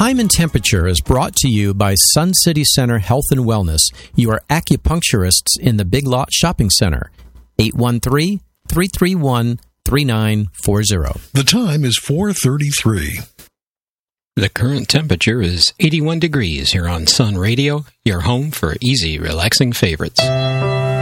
Time and Temperature is brought to you by Sun City Center Health and Wellness, your acupuncturists in the Big Lot Shopping Center. 813-331-3940. The time is 4:33. The current temperature is 81 degrees here on Sun Radio, your home for easy, relaxing favorites.